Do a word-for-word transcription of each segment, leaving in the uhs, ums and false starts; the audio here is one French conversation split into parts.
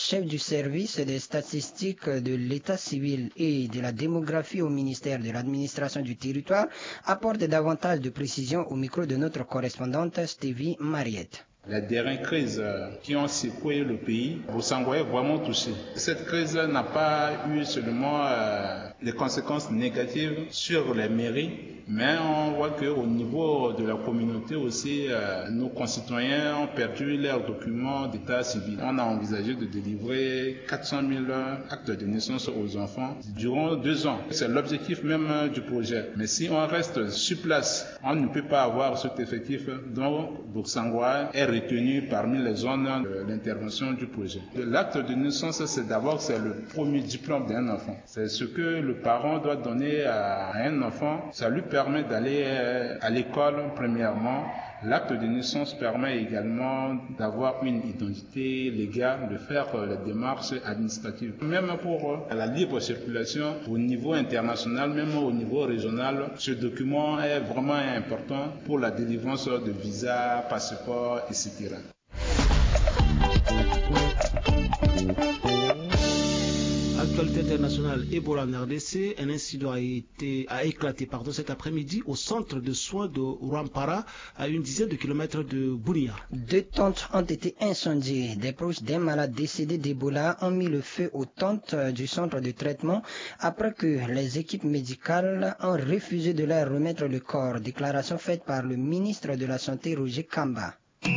chef du service des statistiques de l'état civil et de la démographie au ministère de l'administration du territoire, apporte davantage de précisions au micro de notre correspondante Stevie Mariette. Les dernières crises qui ont secoué le pays, Bossangoa est vraiment touché. Cette crise n'a pas eu seulement euh, des conséquences négatives sur les mairies, mais on voit qu'au niveau de la communauté aussi, euh, nos concitoyens ont perdu leurs documents d'état civil. On a envisagé de délivrer quatre cent mille actes de naissance aux enfants durant deux ans. C'est l'objectif même du projet. Mais si on reste sur place, on ne peut pas avoir cet effectif. Donc, Bossangoa est retenu parmi les zones de l'intervention du projet. L'acte de naissance, c'est d'abord c'est le premier diplôme d'un enfant. C'est ce que le parent doit donner à un enfant. Ça lui permet d'aller à l'école premièrement. L'acte de naissance permet également d'avoir une identité légale, de faire les démarches administratives. Même pour la libre circulation au niveau international, même au niveau régional, ce document est vraiment important pour la délivrance de visas, passeports, et cetera. Actualité internationale, Ebola en R D C, un incident a, été, a éclaté pardon, cet après-midi au centre de soins de Rwampara, à une dizaine de kilomètres de Bunia. Deux tentes ont été incendiées. Des proches d'un malade décédé d'Ebola ont mis le feu aux tentes du centre de traitement après que les équipes médicales ont refusé de leur remettre le corps. Déclaration faite par le ministre de la Santé, Roger Kamba.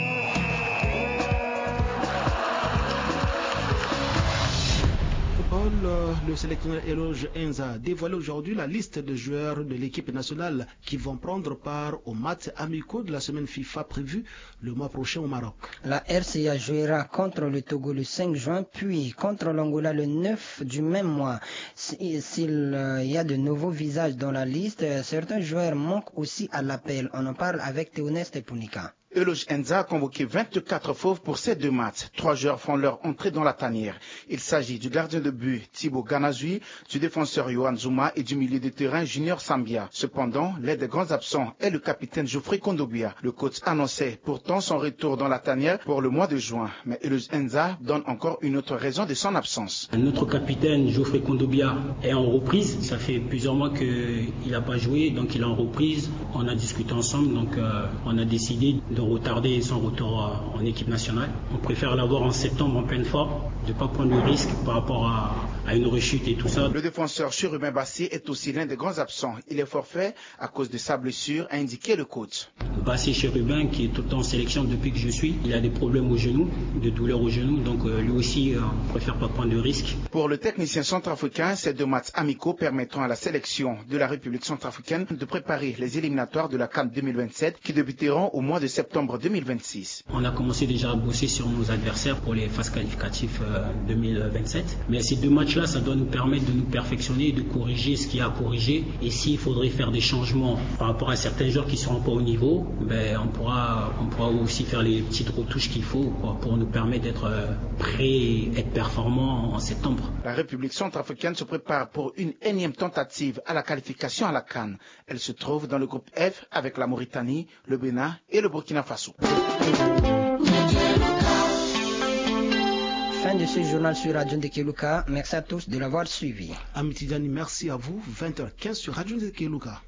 Le sélectionneur Eloge Enza a dévoilé aujourd'hui la liste de joueurs de l'équipe nationale qui vont prendre part aux matchs amicaux de la semaine FIFA prévue le mois prochain au Maroc. La R C A jouera contre le Togo le cinq juin, puis contre l'Angola le neuf du même mois. S'il y a de nouveaux visages dans la liste, certains joueurs manquent aussi à l'appel. On en parle avec Théoneste Punika. Eloge Enza a convoqué vingt-quatre fauves pour ces deux matchs. Trois joueurs font leur entrée dans la tanière. Il s'agit du gardien de but Thibaut Ganazui, du défenseur Yohan Zuma et du milieu de terrain Junior Sambia. Cependant, l'un des grands absents est le capitaine Geoffrey Kondobia. Le coach annonçait pourtant son retour dans la tanière pour le mois de juin. Mais Eloge Enza donne encore une autre raison de son absence. Notre capitaine Geoffrey Kondobia est en reprise. Ça fait plusieurs mois qu'il n'a pas joué, donc il est en reprise. On a discuté ensemble, donc euh, on a décidé de retarder son retour en équipe nationale. On préfère l'avoir en septembre en pleine forme, de ne pas prendre de risque par rapport à, à une rechute et tout ça. Le défenseur Chérubin Bassé est aussi l'un des grands absents. Il est forfait à cause de sa blessure, a indiqué le coach. Bassé Chérubin, qui est tout le temps en sélection depuis que je suis, il a des problèmes au genou, de douleurs au genou, donc euh, lui aussi, euh, on préfère pas prendre de risque. Pour le technicien centrafricain, ces deux matchs amicaux permettront à la sélection de la République centrafricaine de préparer les éliminatoires de la CAN deux mille vingt-sept qui débuteront au mois de septembre deux mille vingt-six. On a commencé déjà à bosser sur nos adversaires pour les phases qualificatives euh, deux mille vingt-sept. Mais ces deux matchs-là, ça doit nous permettre de nous perfectionner, de corriger ce qu'il y a à corriger. Et s'il faudrait faire des changements par rapport à certains joueurs qui ne seront pas au niveau, ben, on pourra, on pourra aussi faire les petites retouches qu'il faut quoi, pour nous permettre d'être euh, prêts et être performants en septembre. La République centrafricaine se prépare pour une énième tentative à la qualification à la CAN. Elle se trouve dans le groupe F avec la Mauritanie, le Bénin et le Burkina Faso. Fin de ce journal sur Radio Ndekeluka. Merci à tous de l'avoir suivi. Amitidani, merci à vous. vingt heures quinze sur Radio Ndekeluka.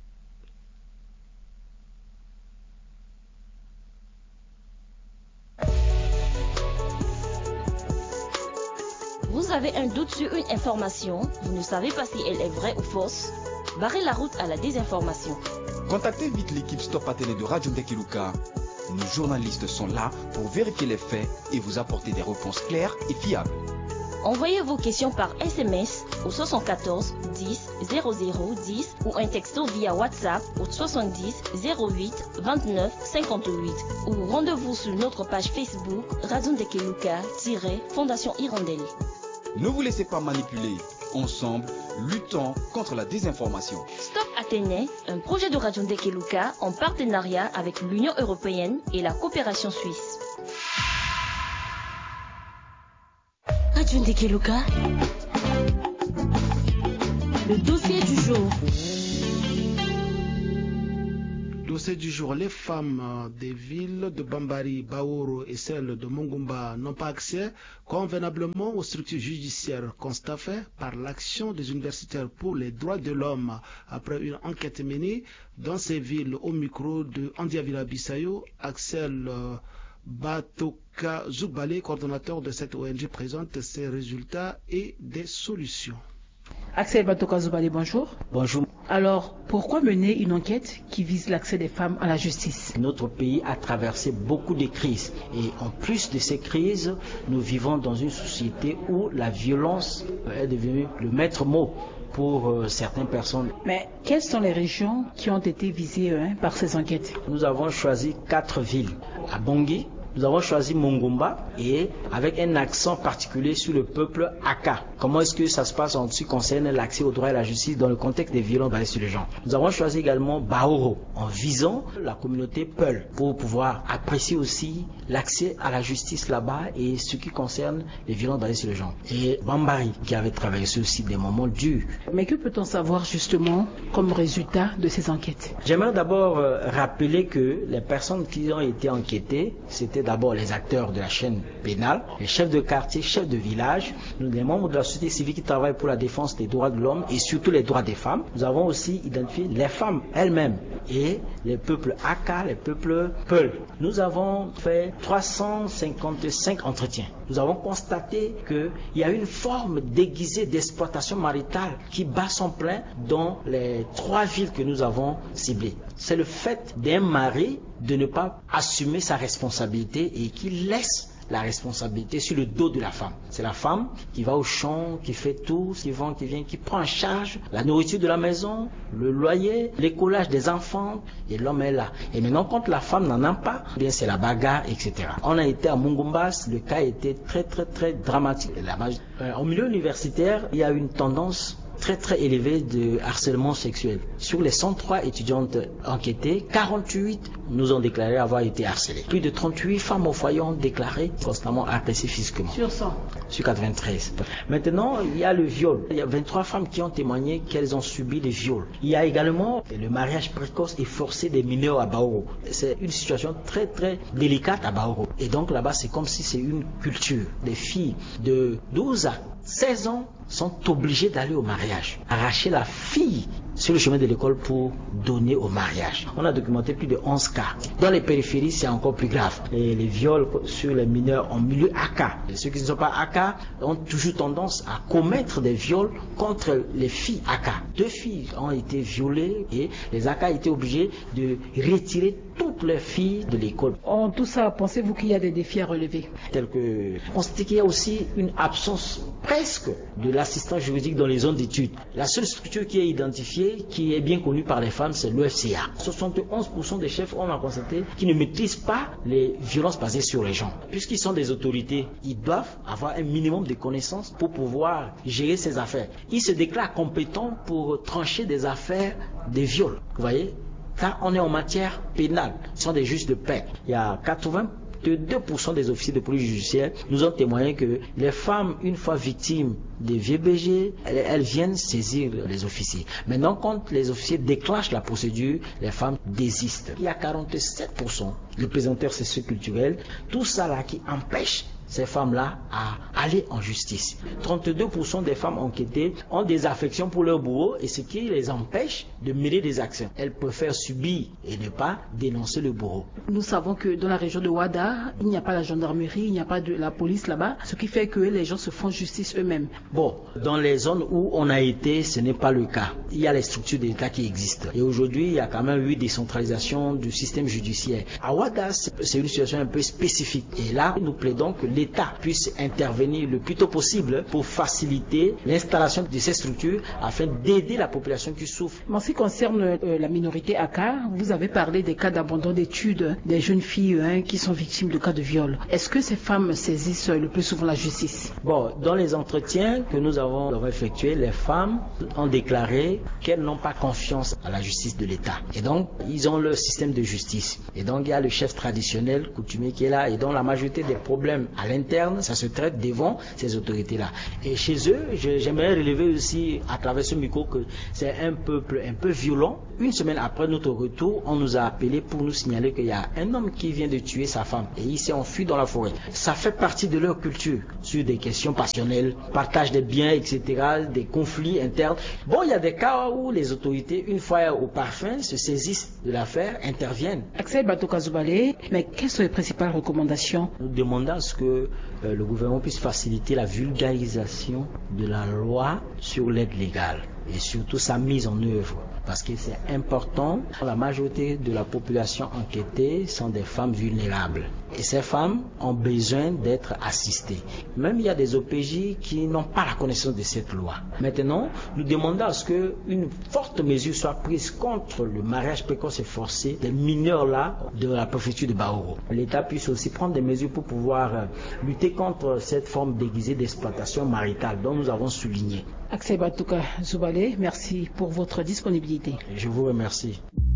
Vous avez un doute sur une information, vous ne savez pas si elle est vraie ou fausse? Barrez la route à la désinformation. Contactez vite l'équipe Stop à Télé de Radio Ndekeluka. Nos journalistes sont là pour vérifier les faits et vous apporter des réponses claires et fiables. Envoyez vos questions par S M S au soixante-quatorze dix zéro zéro dix ou un texto via WhatsApp au soixante-dix zéro huit vingt-neuf cinquante-huit ou rendez-vous sur notre page Facebook Radio Ndekeluka-Fondation Hirondelle. Ne vous laissez pas manipuler. Ensemble, luttons contre la désinformation. Stop Athénée, un projet de Radio Ndekeluka en partenariat avec l'Union européenne et la coopération suisse. Radio Ndekeluka, le dossier du jour. procès du jour, les femmes des villes de Bambari, Baoro et celles de Mongumba n'ont pas accès convenablement aux structures judiciaires. Constat fait par l'action des universitaires pour les droits de l'homme après une enquête menée dans ces villes. Au micro de Andiavila Bissayo, Axel Batoka Zoubale, coordonnateur de cette O N G, présente ses résultats et des solutions. Axel Batoka Zoubale, bonjour. Bonjour. Alors, pourquoi mener une enquête qui vise l'accès des femmes à la justice? Notre pays a traversé beaucoup de crises et en plus de ces crises, nous vivons dans une société où la violence est devenue le maître mot pour euh, certaines personnes. Mais quelles sont les régions qui ont été visées hein, par ces enquêtes? Nous avons choisi quatre villes. À Bangui, nous avons choisi Mongumba et avec un accent particulier sur le peuple Aka. Comment est-ce que ça se passe en ce qui concerne l'accès au droit et à la justice dans le contexte des violences basées sur les gens. Nous avons choisi également Baoro en visant la communauté Peul pour pouvoir apprécier aussi l'accès à la justice là-bas et ce qui concerne les violences basées sur les gens. Et Bambari qui avait traversé aussi des moments durs. Mais que peut-on savoir justement comme résultat de ces enquêtes? J'aimerais d'abord euh, rappeler que les personnes qui ont été enquêtées, c'était d'abord les acteurs de la chaîne pénale, les chefs de quartier, chefs de village, les membres de la société civile qui travaillent pour la défense des droits de l'homme et surtout les droits des femmes. Nous avons aussi identifié les femmes elles-mêmes et les peuples Aka, les peuples Peul. Nous avons fait trois cent cinquante-cinq entretiens. Nous avons constaté qu'il y a une forme déguisée d'exploitation maritale qui bat son plein dans les trois villes que nous avons ciblées. C'est le fait d'un mari de ne pas assumer sa responsabilité et qui laisse la responsabilité sur le dos de la femme. C'est la femme qui va au champ, qui fait tout, qui vend, qui vient, qui prend en charge la nourriture de la maison, le loyer, l'écolage des enfants, et l'homme est là. Et maintenant, quand la femme n'en a pas, bien c'est la bagarre, et cetera. On a été à Mungumbas, le cas était très très très dramatique. Là-bas, euh, au milieu universitaire, il y a une tendance très très élevé de harcèlement sexuel. Sur les cent trois étudiantes enquêtées, quarante-huit nous ont déclaré avoir été harcelées. Plus de trente-huit femmes au foyer ont déclaré constamment agressées physiquement. Sur cent? Sur quatre-vingt-treize. Maintenant, il y a le viol. Il y a vingt-trois femmes qui ont témoigné qu'elles ont subi des viols. Il y a également le mariage précoce et forcé des mineurs à Baoro. C'est une situation très très délicate à Baoro. Et donc là-bas, c'est comme si c'est une culture. Des filles de douze à seize ans sont obligés d'aller au mariage, arracher la fille sur le chemin de l'école pour donner au mariage. On a documenté plus de onze cas. Dans les périphéries, c'est encore plus grave. Et les viols sur les mineurs en milieu Aka. Et ceux qui ne sont pas Aka ont toujours tendance à commettre des viols contre les filles Aka. Deux filles ont été violées et les Aka étaient obligés de retirer toutes les filles de l'école. En tout ça, pensez-vous qu'il y a des défis à relever? Tel que, constatez qu'il y a aussi une absence presque de l'assistance juridique dans les zones d'études. La seule structure qui est identifiée, qui est bien connue par les femmes, c'est l'O F C A. soixante et onze pour cent des chefs, on a constaté, qui ne maîtrisent pas les violences basées sur les gens. Puisqu'ils sont des autorités, ils doivent avoir un minimum de connaissances pour pouvoir gérer ces affaires. Ils se déclarent compétents pour trancher des affaires de viol. Vous voyez? Car on est en matière pénale. Ce sont des juges de paix. Il y a quatre-vingt-deux pour cent des officiers de police judiciaire nous ont témoigné que les femmes, une fois victimes des V B G, elles, elles viennent saisir les officiers. Maintenant, quand les officiers déclenchent la procédure, les femmes désistent. Il y a quarante-sept pour cent de présenteurs socioculturels. Tout ça là qui empêche ces femmes-là à aller en justice. trente-deux pour cent des femmes enquêtées ont des affections pour leur bourreau et ce qui les empêche de mêler des actions. Elles préfèrent subir et ne pas dénoncer le bourreau. Nous savons que dans la région de Ouada, il n'y a pas la gendarmerie, il n'y a pas de la police là-bas, ce qui fait que les gens se font justice eux-mêmes. Bon, dans les zones où on a été, ce n'est pas le cas. Il y a les structures d'État qui existent. Et aujourd'hui, il y a quand même eu décentralisation du système judiciaire. À Ouada, c'est une situation un peu spécifique. Et là, nous plaidons que l'État puisse intervenir le plus tôt possible pour faciliter l'installation de ces structures afin d'aider la population qui souffre. En ce qui concerne euh, la minorité Aka, vous avez parlé des cas d'abandon d'études des jeunes filles hein, qui sont victimes de cas de viol. Est-ce que ces femmes saisissent le plus souvent la justice? Bon, dans les entretiens que nous avons, nous avons effectués, les femmes ont déclaré qu'elles n'ont pas confiance à la justice de l'État. Et donc, ils ont leur système de justice. Et donc, il y a le chef traditionnel, coutumier qui est là, et donc la majorité des problèmes à à l'interne, ça se traite devant ces autorités-là. Et chez eux, j'aimerais relever aussi à travers ce micro que c'est un peuple un peu violent. Une semaine après notre retour, on nous a appelé pour nous signaler qu'il y a un homme qui vient de tuer sa femme et il s'est enfui dans la forêt. Ça fait partie de leur culture sur des questions passionnelles, partage des biens, et cetera, des conflits internes. Bon, il y a des cas où les autorités, une fois au parfum, se saisissent de l'affaire, interviennent. Axel Batoka Zoubale, mais quelles sont les principales recommandations? Nous demandons à ce que euh, le gouvernement puisse faciliter la vulgarisation de la loi sur l'aide légale et surtout sa mise en œuvre. Parce que c'est important, la majorité de la population enquêtée sont des femmes vulnérables. Et ces femmes ont besoin d'être assistées. Même il y a des O P J qui n'ont pas la connaissance de cette loi. Maintenant, nous demandons à ce qu'une forte mesure soit prise contre le mariage précoce et forcé des mineurs-là de la préfecture de Baoro. L'État puisse aussi prendre des mesures pour pouvoir lutter contre cette forme déguisée d'exploitation maritale dont nous avons souligné. Axel Batoka Zoubale, merci pour votre disponibilité. Je vous remercie.